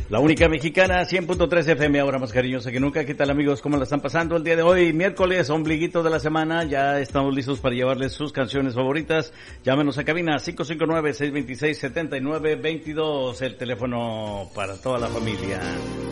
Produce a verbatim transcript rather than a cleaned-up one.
La única mexicana, cien punto tres F M, ahora más cariñosa que nunca. ¿Qué tal, amigos? ¿Cómo la están pasando el día de hoy? Miércoles, ombliguito de la semana. Ya estamos listos para llevarles sus canciones favoritas. Llámenos a cabina cinco cinco nueve, seis dos seis, siete nueve dos dos, el teléfono para toda la familia.